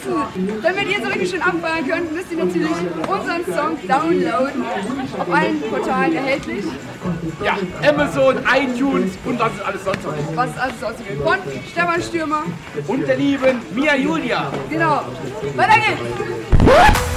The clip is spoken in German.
Damit ihr so richtig schön abfeiern könnt, müsst ihr natürlich unseren Song downloaden. Auf allen Portalen erhältlich. Ja, Amazon, iTunes und was ist alles sonst noch. Was ist alles sonst gibt. Von Stefan Stürmer. Und der lieben Mia Julia. Genau. Weiter geht's.